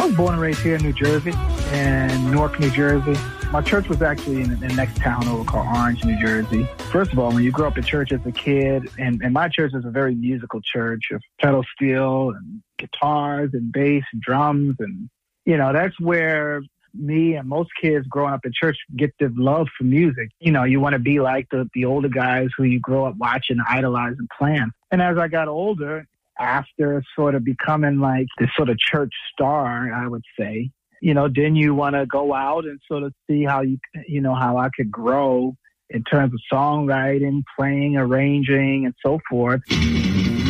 I was born and raised here in New Jersey, in Newark, New Jersey. My church was actually in the next town over called Orange, New Jersey. First of all, when you grow up in church as a kid, and my church is a very musical church of pedal steel and guitars and bass and drums. And, you know, that's where me and most kids growing up in church get the love for music. You know, you want to be like the older guys who you grow up watching, idolizing, playing. And as I got older, after sort of becoming like this sort of church star, I would say, you know, then you want to go out and sort of see how how I could grow in terms of songwriting, playing, arranging, and so forth.